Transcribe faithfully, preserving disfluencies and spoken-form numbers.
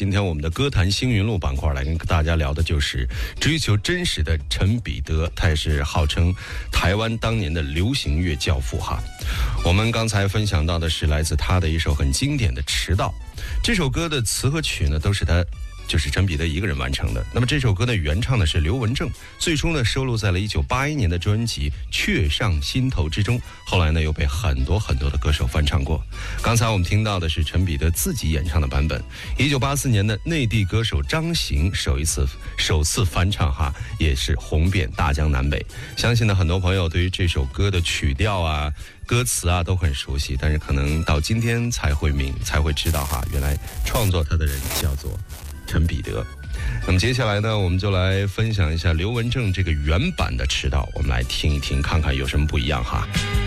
今天我们的歌坛星云录板块来跟大家聊的就是追求真实的陈彼得，他也是号称台湾当年的流行乐教父哈。我们刚才分享到的是来自他的一首很经典的《迟到》，这首歌的词和曲呢都是他就是陈彼得一个人完成的。那么这首歌的原唱呢是刘文正，最初呢收录在了一九八一年的专辑《却上心头》之中，后来呢又被很多很多的歌手翻唱过。刚才我们听到的是陈彼得自己演唱的版本，一九八四年的内地歌手张行首一次首次翻唱哈，也是红遍大江南北。相信呢很多朋友对于这首歌的曲调啊歌词啊都很熟悉，但是可能到今天才会明才会知道哈，原来创作他的人叫做陈彼得。那么接下来呢，我们就来分享一下刘文正这个原版的《迟到》，我们来听一听，看看有什么不一样哈。